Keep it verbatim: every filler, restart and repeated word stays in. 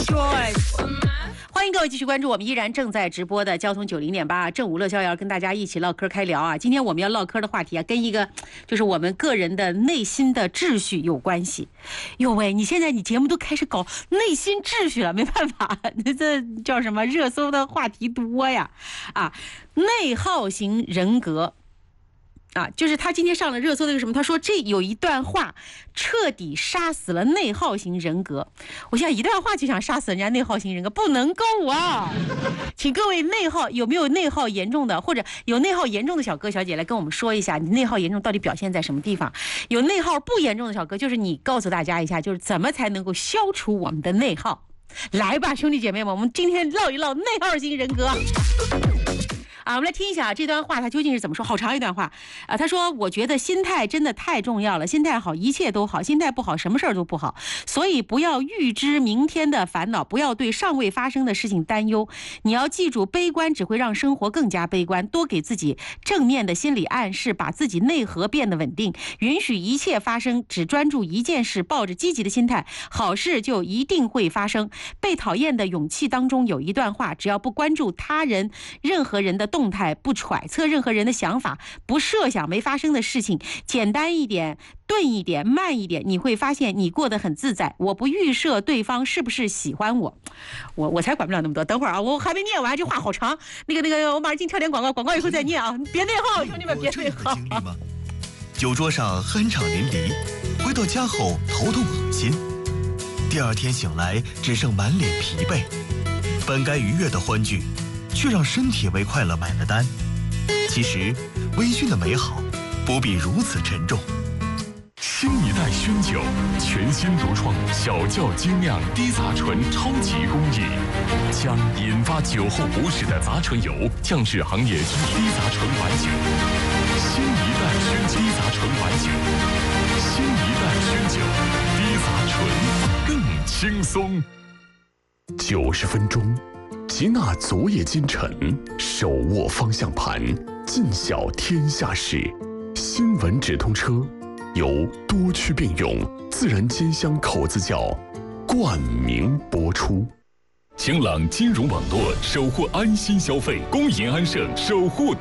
choice。欢迎各位继续关注我们依然正在直播的交通九零点八正午乐逍遥，跟大家一起唠嗑开聊啊。今天我们要唠嗑的话题啊，跟一个就是我们个人的内心的秩序有关系。哟喂，你现在你节目都开始搞内心秩序了，没办法，这叫什么热搜的话题多呀啊，内耗型人格。啊，就是他今天上了热搜的是什么？他说这有一段话彻底杀死了内耗型人格。我现在一段话就想杀死人家内耗型人格，不能够啊！请各位内耗有没有内耗严重的，或者有内耗严重的小哥小姐来跟我们说一下，你内耗严重到底表现在什么地方？有内耗不严重的小哥，就是你告诉大家一下，就是怎么才能够消除我们的内耗？来吧，兄弟姐妹们，我们今天唠一唠内耗型人格。啊，我们来听一下这段话，他究竟是怎么说？好长一段话啊！他说：“我觉得心态真的太重要了，心态好一切都好，心态不好什么事儿都不好。所以不要预知明天的烦恼，不要对尚未发生的事情担忧。你要记住，悲观只会让生活更加悲观。多给自己正面的心理暗示，把自己内核变得稳定，允许一切发生，只专注一件事，抱着积极的心态，好事就一定会发生。被讨厌的勇气当中有一段话：只要不关注他人、任何人的动态，不揣测任何人的想法，不设想没发生的事情，简单一点，钝一点，慢一点，你会发现你过得很自在。我不预设对方是不是喜欢我，我我才管不了那么多。等会儿啊，我还没念完，这话好长。那个那个，我马上进跳点广告，广告以后再念啊，别内耗，兄弟们别内耗。 酒桌上酣畅淋漓，回到家后头痛恶心，第二天醒来只剩满脸疲惫，本该愉悦的欢聚，却让身体为快乐买了单。其实微醺的美好不必如此沉重。 新一代熏酒，全新独创小窖精酿低杂醇超级工艺，将引发酒后不适的杂醇油降至行业低杂醇晚酒。新一代熏酒低杂醇晚酒，新一代熏酒低杂醇更轻松。九十分钟。吉纳昨夜今晨，手握方向盘，尽晓天下事。新闻直通车由多区并用自然兼香口子窖冠名播出。晴朗金融网络守护安心消费，工银安盛守护